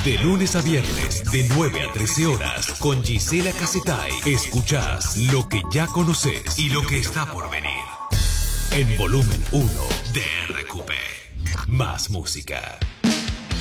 De lunes a viernes, de 9 a 13 horas, con Gisela Casetay. Escuchás lo que ya conoces y lo que está por venir. En volumen 1 de RQP. Más música.